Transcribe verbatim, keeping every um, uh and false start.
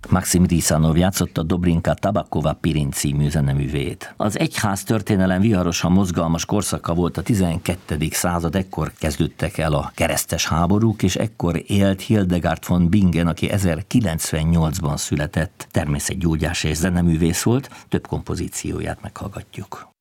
Maxim Risanov játszotta Dobrinka Tabakova Pirin című zeneművét. Az egyház történelem viharosan mozgalmas korszaka volt a tizenkettedik század, ekkor kezdődtek el a keresztes háborúk, és ekkor élt Hildegard von Bingen, aki ezerkilencszázkilencvennyolcban született, természetgyógyász és zeneművész volt, több kompozícióját meghallgatjuk.